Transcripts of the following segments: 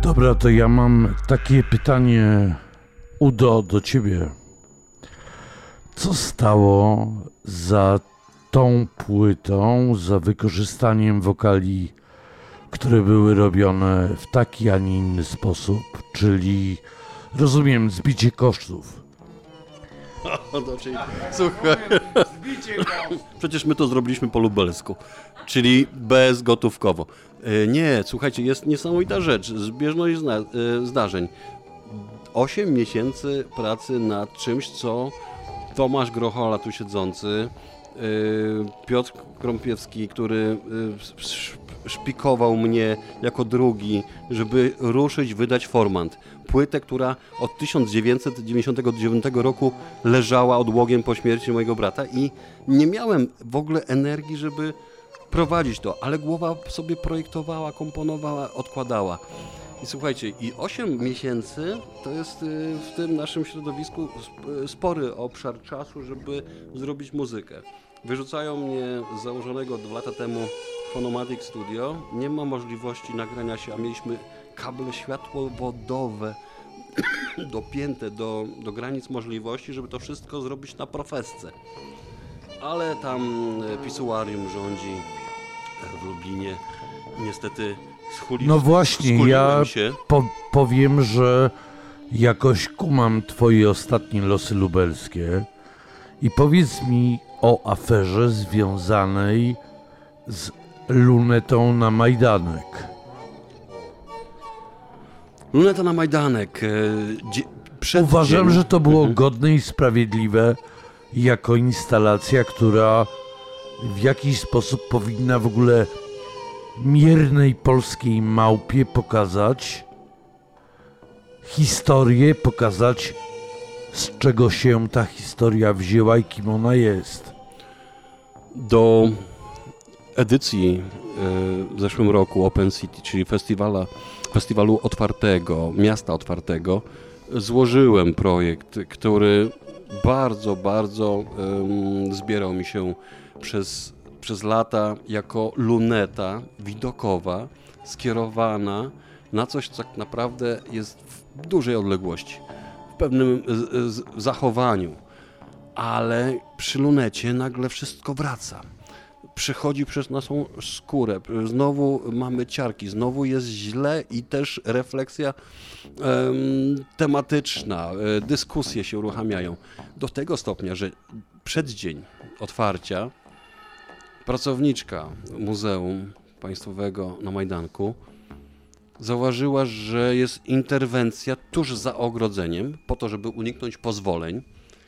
Dobra, to ja mam takie pytanie, Udo, do ciebie. Co stało za tą płytą, za wykorzystaniem wokali, które były robione w taki, a nie inny sposób, czyli, rozumiem, zbicie kosztów? Słuchaj, przecież my to zrobiliśmy po lubelsku, czyli bezgotówkowo. Nie, słuchajcie, jest niesamowita rzecz, zbieżność zdarzeń. 8 miesięcy pracy nad czymś, co Tomasz Grochola, tu siedzący, Piotr Krąpiewski, który szpikował mnie jako drugi, żeby ruszyć, wydać Formant. Płytę, która od 1999 roku leżała odłogiem po śmierci mojego brata i nie miałem w ogóle energii, żeby prowadzić to, ale głowa sobie projektowała, komponowała, odkładała. I słuchajcie, i 8 miesięcy to jest w tym naszym środowisku spory obszar czasu, żeby zrobić muzykę. Wyrzucają mnie z założonego 2 lata temu Phonomatic Studio. Nie ma możliwości nagrania się, a mieliśmy kable światłowodowe dopięte do granic możliwości, żeby to wszystko zrobić na profesce. Ale tam pisuarium rządzi w Lublinie. Niestety No właśnie, ja powiem, że jakoś kumam twoje ostatnie losy lubelskie i powiedz mi o aferze związanej z lunetą na Majdanek. Luneta na Majdanek. Uważam, że to było godne i sprawiedliwe jako instalacja, która w jakiś sposób powinna w ogóle miernej polskiej małpie pokazać historię, pokazać, z czego się ta historia wzięła i kim ona jest. Do edycji w zeszłym roku Open City, czyli festiwalu otwartego, miasta otwartego, złożyłem projekt, który bardzo zbierał mi się przez lata jako luneta widokowa, skierowana na coś, co tak naprawdę jest w dużej odległości, w pewnym zachowaniu, ale przy lunecie nagle wszystko wraca. Przychodzi przez naszą skórę, znowu mamy ciarki, znowu jest źle i też refleksja tematyczna, dyskusje się uruchamiają. Do tego stopnia, że przeddzień otwarcia pracowniczka Muzeum Państwowego na Majdanku zauważyła, że jest interwencja tuż za ogrodzeniem, po to, żeby uniknąć pozwoleń.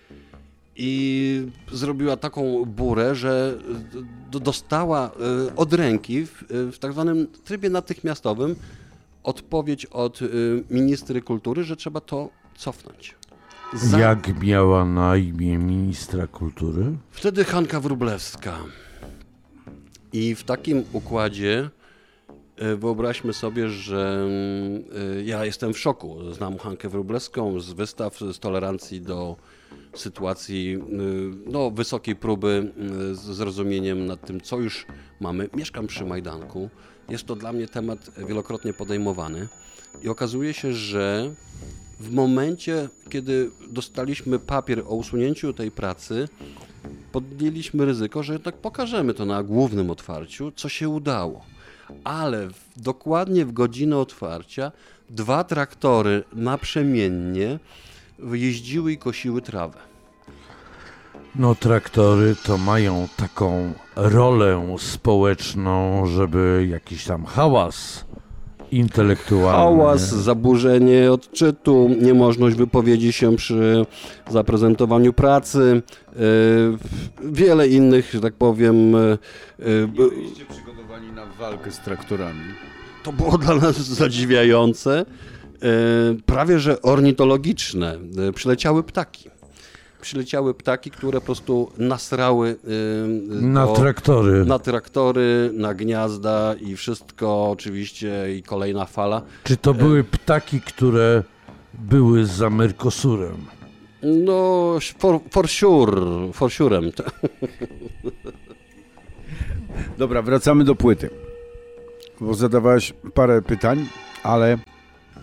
I zrobiła taką burę, że dostała od ręki w tak zwanym trybie natychmiastowym odpowiedź od ministry kultury, że trzeba to cofnąć. Jak miała na imię ministra kultury? Wtedy Hanka Wróblewska. I w takim układzie wyobraźmy sobie, że ja jestem w szoku. Znam Hankę Wróblewską z wystaw, z tolerancji do sytuacji wysokiej próby, z zrozumieniem nad tym, co już mamy. Mieszkam przy Majdanku. Jest to dla mnie temat wielokrotnie podejmowany. I okazuje się, że w momencie, kiedy dostaliśmy papier o usunięciu tej pracy, podjęliśmy ryzyko, że jednak pokażemy to na głównym otwarciu, co się udało. Ale dokładnie w godzinę otwarcia 2 traktory naprzemiennie jeździły i kosiły trawę. No traktory to mają taką rolę społeczną, żeby jakiś tam hałas intelektualny. Hałas, zaburzenie odczytu, niemożność wypowiedzi się przy zaprezentowaniu pracy, wiele innych, że tak powiem. Nie byliście przygotowani na walkę z traktorami? To było dla nas zadziwiające, prawie że ornitologiczne. Przyleciały ptaki, które po prostu nasrały na traktory, na gniazda i wszystko oczywiście i kolejna fala. Czy to były ptaki, które były za Mercosurem? No, for sure'em. Dobra, wracamy do płyty, bo zadawałeś parę pytań, ale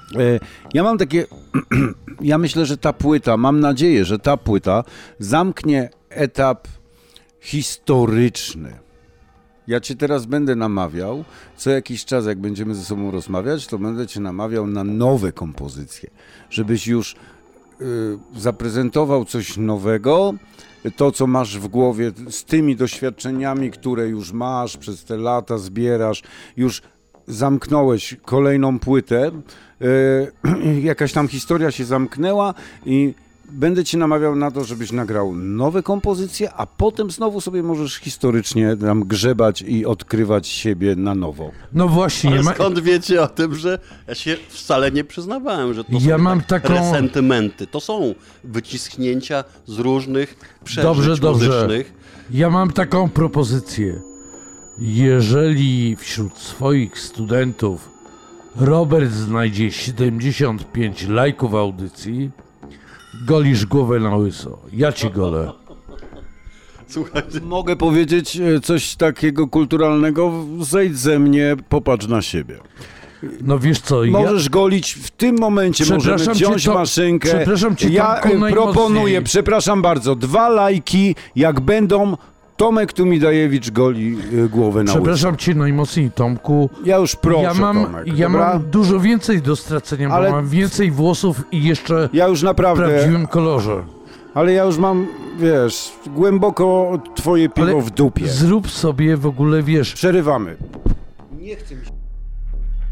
Ja mam takie, ja myślę, że ta płyta, mam nadzieję, że ta płyta zamknie etap historyczny. Ja cię teraz będę namawiał, co jakiś czas, jak będziemy ze sobą rozmawiać, to będę cię namawiał na nowe kompozycje, żebyś już zaprezentował coś nowego, to, co masz w głowie, z tymi doświadczeniami, które już masz, przez te lata zbierasz, już zamknąłeś kolejną płytę, jakaś tam historia się zamknęła i będę cię namawiał na to, żebyś nagrał nowe kompozycje, a potem znowu sobie możesz historycznie tam grzebać i odkrywać siebie na nowo. No właśnie. Ale skąd wiecie o tym, że ja się wcale nie przyznawałem, że to Ja są mam tak taką... resentymenty. To są wycisknięcia z różnych przeżyć muzycznych. Ja mam taką propozycję. Jeżeli wśród swoich studentów Robert znajdzie 75 lajków audycji, golisz głowę na łyso. Ja ci golę. Słuchajcie, Mogę powiedzieć coś takiego kulturalnego? Zejdź ze mnie, popatrz na siebie. No wiesz co, Możesz golić w tym momencie, możemy wziąć maszynkę. Przepraszam cię, ja Tomku, proponuję, przepraszam bardzo, 2 lajki, jak będą, Tomek Tumidajewicz goli głowę na łyso. Przepraszam cię najmocniej, Tomku. Ja już proszę, Tomek, ja mam dużo więcej do stracenia, Ale- bo mam więcej włosów i jeszcze Ja już w naprawdę, prawdziwym kolorze. ale ja już mam, wiesz, głęboko twoje piwo Ale w dupie. Zrób sobie w ogóle, wiesz, Przerywamy. Nie chcę mi się